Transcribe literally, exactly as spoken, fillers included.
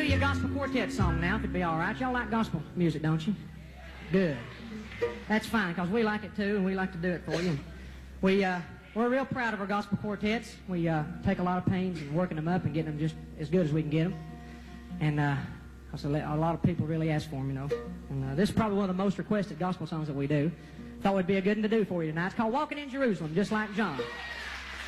you a gospel quartet song now, if it'd be all right. Y'all like gospel music, don't you? Good. That's fine, because we like it too, and we like to do it for you. We, uh, we're real proud of our gospel quartets. We uh, take a lot of pains in working them up and getting them just as good as we can get them. And uh, cause a lot of people really ask for them, you know. And uh, this is probably one of the most requested gospel songs that we do. Thought it would be a good one to do for you tonight. It's called Walking in Jerusalem, just like John.